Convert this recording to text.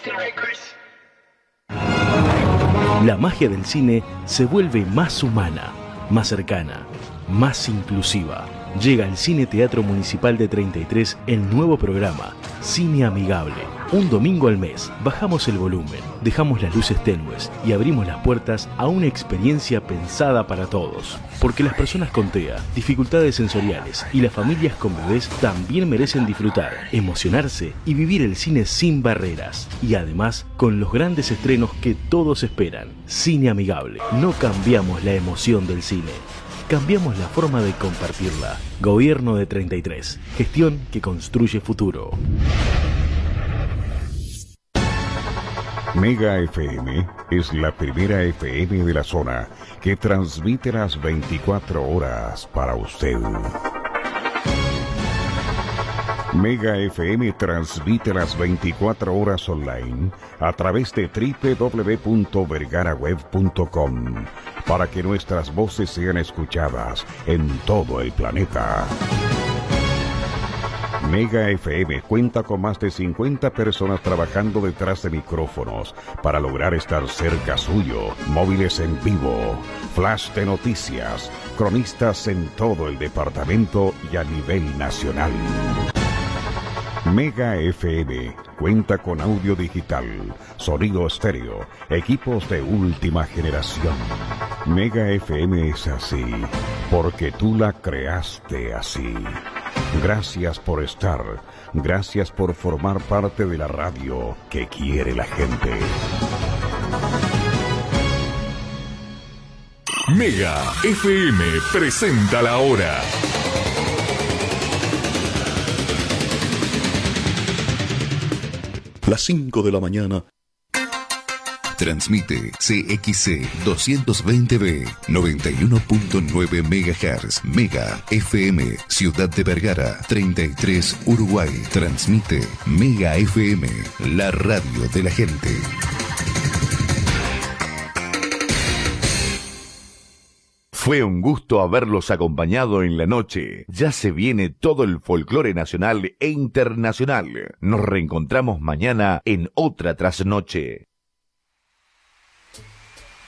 La magia del cine se vuelve más humana, más cercana, más inclusiva. Llega al Cine Teatro Municipal de 33 el nuevo programa Cine Amigable. Un domingo al mes bajamos el volumen, dejamos las luces tenues y abrimos las puertas a una experiencia pensada para todos. Porque las personas con TEA, dificultades sensoriales y las familias con bebés también merecen disfrutar, emocionarse y vivir el cine sin barreras. Y además con los grandes estrenos que todos esperan. Cine Amigable. No cambiamos la emoción del cine. Cambiamos la forma de compartirla. Gobierno de 33. Gestión que construye futuro. Mega FM es la primera FM de la zona que transmite las 24 horas para usted. Mega FM transmite las 24 horas online a través de www.vergaraweb.com para que nuestras voces sean escuchadas en todo el planeta. Mega FM cuenta con más de 50 personas trabajando detrás de micrófonos para lograr estar cerca suyo, móviles en vivo, flash de noticias, cronistas en todo el departamento y a nivel nacional. Mega FM cuenta con audio digital, sonido estéreo, equipos de última generación. Mega FM es así, porque tú la creaste así. Gracias por estar, gracias por formar parte de la radio que quiere la gente. Mega FM presenta la hora. Las 5 de la mañana. Transmite CXC 220B 91.9 MHz Mega FM Ciudad de Vergara 33 Uruguay. Transmite Mega FM, la radio de la gente. Fue un gusto haberlos acompañado en la noche. Ya se viene todo el folclore nacional e internacional. Nos reencontramos mañana en otra trasnoche.